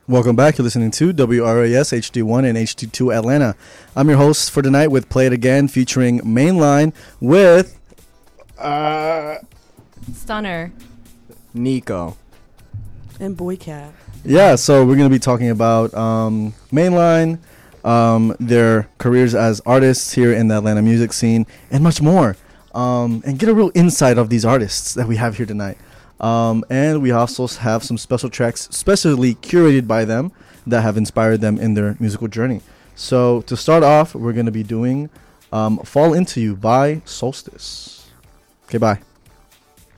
Welcome back. You're listening to WRAS HD1 and HD2 Atlanta. I'm your host for tonight with Play It Again, featuring Mainline with Stunner, Nico, and Boycat. Yeah, so we're going to be talking about Mainline, their careers as artists here in the Atlanta music scene, and much more. And get a real insight of these artists that we have here tonight. And we also have some special tracks specially curated by them that have inspired them in their musical journey. So to start off, we're going to be doing Fall Into You by Solstice. Okay, bye.